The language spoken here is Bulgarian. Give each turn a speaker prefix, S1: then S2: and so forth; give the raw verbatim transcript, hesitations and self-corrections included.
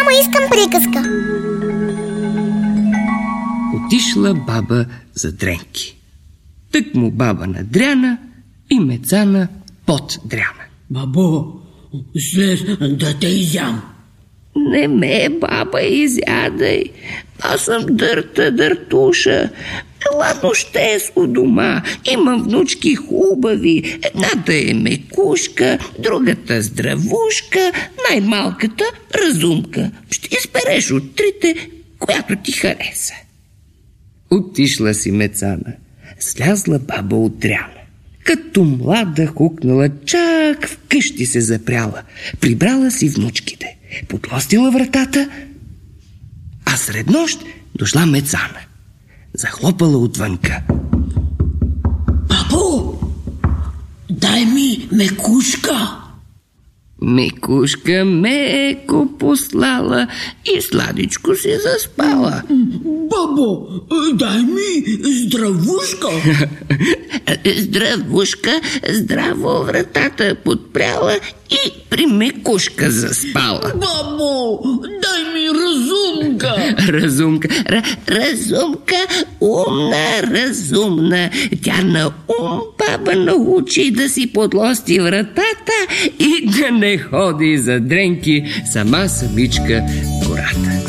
S1: Ама искам приказка.
S2: Отишла баба за дренки. Тък му баба надряна и Мецана поддряна.
S3: Бабо, слез да те изям.
S2: Не ме, баба, изядай. Аз съм дърта дъртуша. Ела нощес у дома. Имам внучки хубави. Едната е мекушка, другата здравушка, най-малката разумка. Ще избереш от трите, която ти хареса. Отишла си Мецана. Слязла баба от дряна. Като млада хукнала, чак вкъщи се запряла. Прибрала си внучките. Подлостила вратата, а сред нощ дошла Мецана. Захлопала отвънка.
S3: Бабо, дай ми мекушка.
S2: Мекушка меко послала и сладичко си заспала.
S3: Бабо, дай ми здравушка.
S2: Здравушка здраво вратата подпряла и при мекушка заспала.
S3: Бабо, дай ми разумка.
S2: Разумка, р- разумка, умна, разумна. Тя на ум баба научи да си подлости вратата и да не ходи за дренки сама самичка